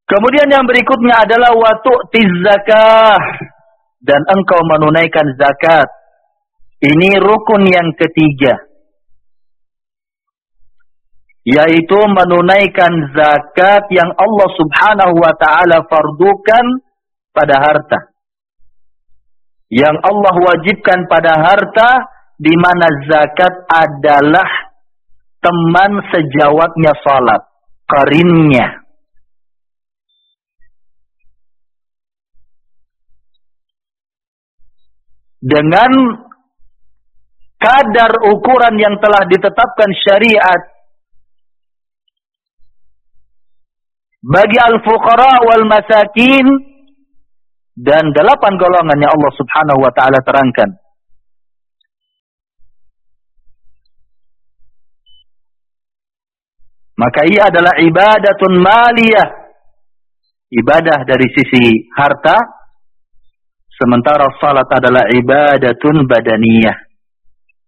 Kemudian yang berikutnya adalah wa tu'tiz zakah, dan engkau menunaikan zakat. Ini rukun yang ketiga, yaitu menunaikan zakat yang Allah Subhanahu wa taala fardukan pada harta. Yang Allah wajibkan pada harta, di mana zakat adalah teman sejawatnya salat, qarinnya. Dengan kadar ukuran yang telah ditetapkan syariat bagi al-fuqara wal masakin, dan 8 golongan yang Allah Subhanahu wa taala terangkan. Maka ia adalah ibadatun maliyah, ibadah dari sisi harta, sementara salat adalah ibadatun badaniyah,